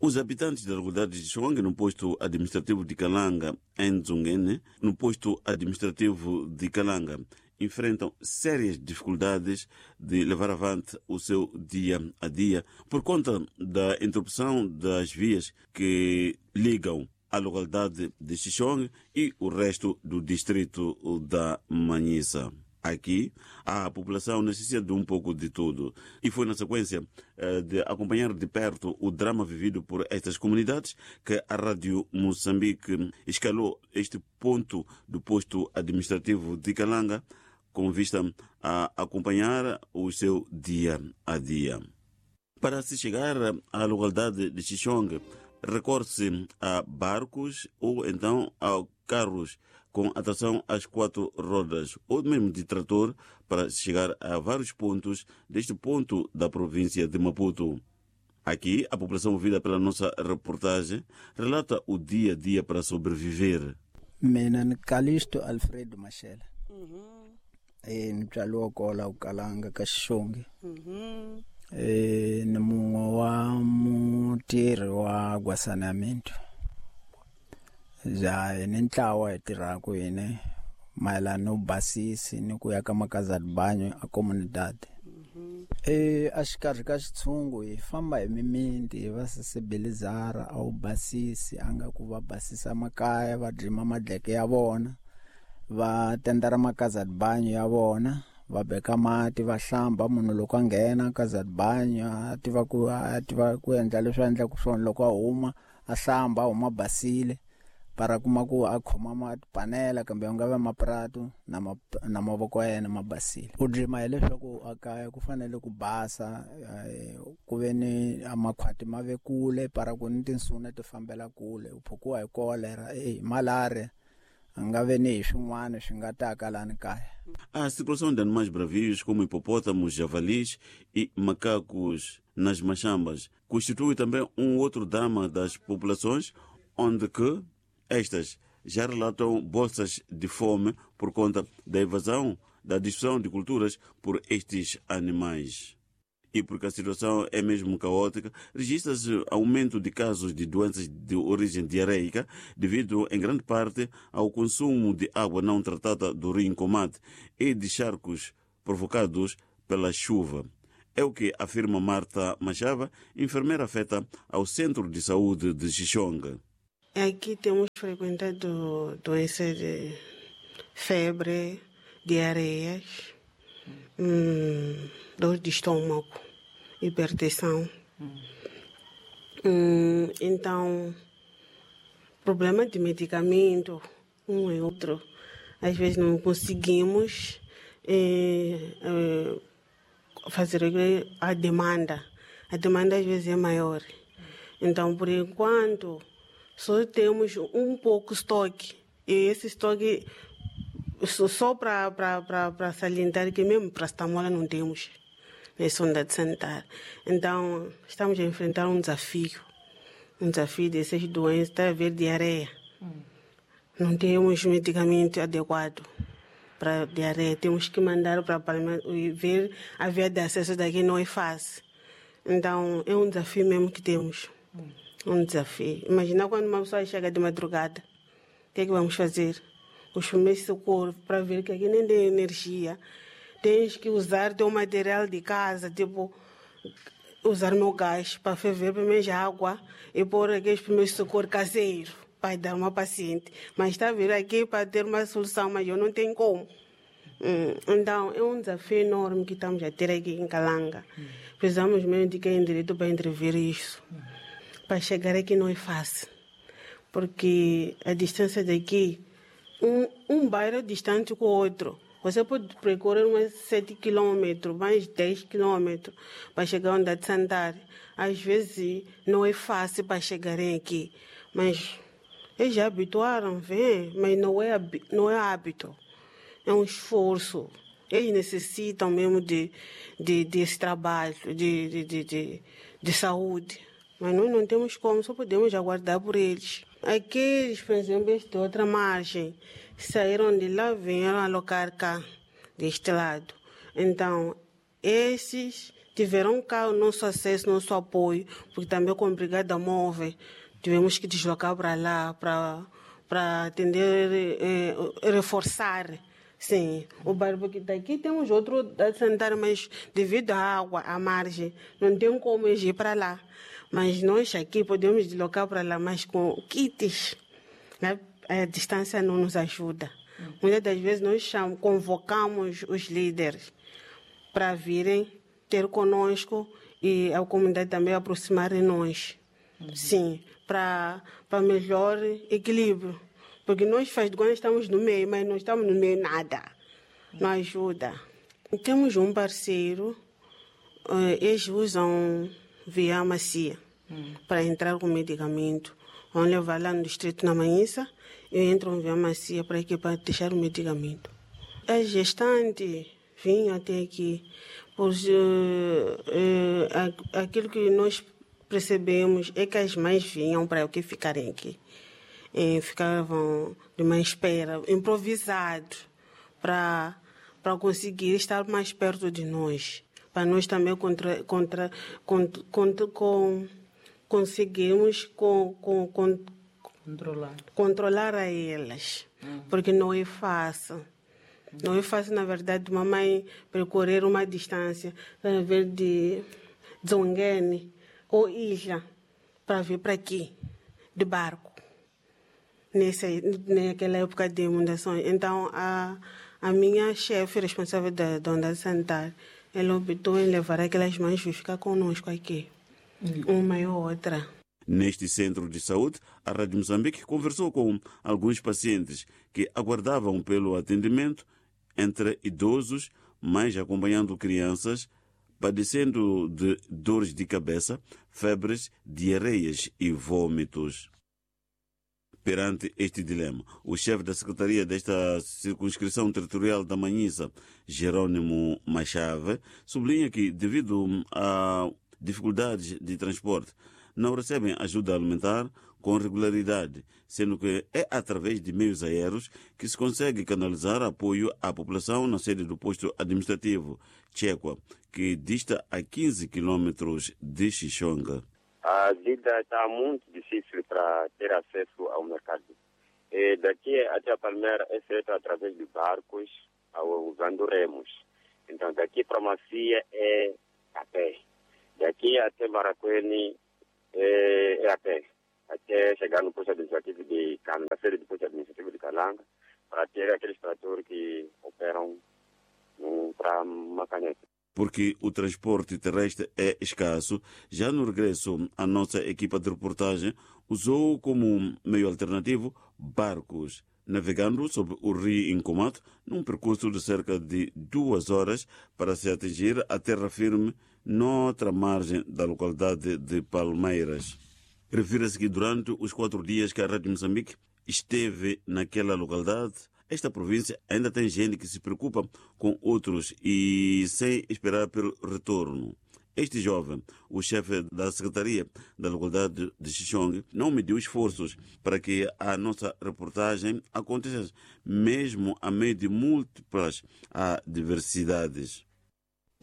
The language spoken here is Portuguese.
Os habitantes da localidade de Xisonga, no posto administrativo de Kalanga, em Dzungene, no posto administrativo de Kalanga, enfrentam sérias dificuldades de levar avante o seu dia a dia por conta da interrupção das vias que ligam a localidade de Xixong e o resto do distrito da Manhissa. Aqui, a população necessita de um pouco de tudo. E foi na sequência de acompanhar de perto o drama vivido por estas comunidades que a Rádio Moçambique escalou este ponto do posto administrativo de Kalanga com vista a acompanhar o seu dia a dia. Para se chegar à localidade de Xixong, recorre-se a barcos ou então a carros com atração às 4 rodas, ou mesmo de trator, para chegar a vários pontos deste ponto da província de Maputo. Aqui, a população ouvida pela nossa reportagem relata o dia a dia para sobreviver. Mina Calisto Alfredo Machela. Nipjalwa kola ukalanga kashongi. Ni munwe wa mutirhi wa gwasanamento. Ni ntlawa hi tirhaka hini mayelana no basisi ni ku yaka makazana banyo a comunidade. A xikarhi ka xitshungu hi famba hi mimiti hi va sensibilizara a wu basisi a nga ku va basisa makaya va drima madleke ya vona va tendera makazana banyo ya vona va beka mati va hlamba munhu loko a nghena kazana banyo a tiva ku endla leswi a endlaka swona loko a huma a hlamba a huma basile para kuma ku a khoma matipanela kambe u nga va maprato na mavoko ya yena ma basile. Ku drima hi leswaku a kaya ku fanele ku basa ku ve ni makhwati ma ve kule para ku ni tinsuna ti fambela kule u phukiwa hi kolera malaria a nga ve ni hi swin'wana swi nga taka lani kaya. A circulação de animais bravios como hipopótamos, javalis e macacos nas machambas constitui também outro drama das populações, onde que estas já relatam bolsas de fome por conta da evasão da destruição de culturas por estes animais. E porque a situação é mesmo caótica, registra-se aumento de casos de doenças de origem diarreica devido, em grande parte, ao consumo de água não tratada do rio Incomate e de charcos provocados pela chuva. É o que afirma Marta Machava, enfermeira afeta ao Centro de Saúde de Xixonga. Aqui temos frequentado doenças de febre, diarreias, dor de estômago, hipertensão. Então, problema de medicamento, um e outro. Às vezes não conseguimos fazer a demanda. A demanda às vezes é maior. Então, por enquanto, só temos um pouco estoque. E esse estoque, só para salientar que mesmo para paracetamol não temos nessa unidade sanitária. Então, estamos a enfrentar um desafio dessas doenças, está a haver diarreia. Não temos medicamento adequado para diarreia. Temos que mandar para ver a via de acesso daqui não é fácil. Então, é um desafio mesmo que temos. Um desafio. Imagina quando uma pessoa chega de madrugada, o que é que vamos fazer? Os primeiros socorros, para ver que aqui nem tem energia. Tens que usar teu material de casa, tipo, usar meu gás para ferver primeiro água e pôr aqueles primeiros socorros caseiros para dar uma paciente. Mas está a vir aqui para ter uma solução, mas eu não tenho como. Então, é um desafio enorme que estamos a ter aqui em Kalanga. Precisamos mesmo de quem tem direito para intervir isso. Para chegar aqui não é fácil, porque a distância daqui, um bairro distante com o outro, você pode percorrer uns 7 km, mais 10 km para chegar à unidade sanitária. Às vezes não é fácil para chegarem aqui, mas eles já habituaram, vem, mas não é hábito, é um esforço. Eles necessitam mesmo desse trabalho, de saúde. Mas nós não temos como, só podemos aguardar por eles. Aqueles, por exemplo, de outra margem, saíram de lá, vieram alocar cá, deste lado. Então, esses tiveram cá o nosso acesso, nosso apoio, porque também com a Brigada Móvel tivemos que deslocar para lá para atender, reforçar. Sim, o bairro, porque daqui temos outro dado sanitário, mas devido à água, à margem, não tem como ir para lá. Mas nós aqui podemos deslocar para lá, mas com kits, né? A distância não nos ajuda. Muitas das vezes nós convocamos os líderes para virem ter conosco e a comunidade também aproximar de nós. Sim, para melhor equilíbrio. Porque nós faz de conta estamos no meio, mas não estamos no meio nada. Não ajuda. Temos um parceiro, eles usam via Macia para entrar com medicamento. Vão levar lá no distrito na Manhissa e entram via Macia para aqui para deixar o medicamento. A gestante vinha até aqui, pois aquilo que nós percebemos é que as mães vinham para que ficarem aqui. Ficavam de uma espera, improvisados, para conseguir estar mais perto de nós, para nós também conseguirmos controlar a elas, porque não é fácil. Não é fácil, na verdade, uma mãe percorrer uma distância, de Zongene ou Ilha, para vir para aqui, de barco. Naquela época de inundação. Então, a minha chefe responsável da unidade sanitária, ela optou em levar aquelas mães e ficar conosco aqui, uma e outra. Neste centro de saúde, a Rádio Moçambique conversou com alguns pacientes que aguardavam pelo atendimento, entre idosos, mas acompanhando crianças, padecendo de dores de cabeça, febres, diarreias e vômitos. Perante este dilema, o chefe da Secretaria desta circunscrição territorial da Manhissa, Jerônimo Machave, sublinha que, devido a dificuldades de transporte, não recebem ajuda alimentar com regularidade, sendo que é através de meios aéreos que se consegue canalizar apoio à população na sede do posto administrativo Tchekwa, que dista a 15 quilômetros de Xixonga. A vida está muito difícil para ter acesso ao mercado. E daqui até a Palmeira é feito através de barcos, usando remos. Então, daqui para Macia é a pé. Daqui até Maracuene é a pé. Até chegar no posto administrativo de Calanga, na sede do posto administrativo de Calanga, para ter aqueles tratores que operam para Macanete. Porque o transporte terrestre é escasso, já no regresso, a nossa equipa de reportagem usou como meio alternativo barcos, navegando sobre o rio Incomato, num percurso de cerca de 2 horas para se atingir a terra firme noutra margem da localidade de Palmeiras. Refira-se que durante os 4 dias que a Rádio Moçambique esteve naquela localidade, esta província ainda tem gente que se preocupa com outros e sem esperar pelo retorno. Este jovem, o chefe da Secretaria da localidade de Xixongue, não mediu esforços para que a nossa reportagem aconteça, mesmo a meio de múltiplas adversidades.